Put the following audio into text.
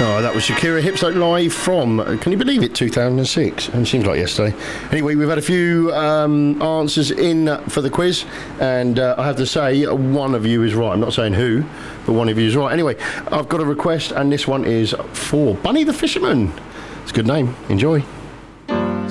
Oh, that was Shakira Hips Don't Lie from, can you believe it, 2006? It seems like yesterday. Anyway, we've had a few answers in for the quiz, and I have to say, one of you is right. I'm not saying who, but one of you is right. Anyway, I've got a request, and this one is for Bunny the Fisherman. It's a good name. Enjoy.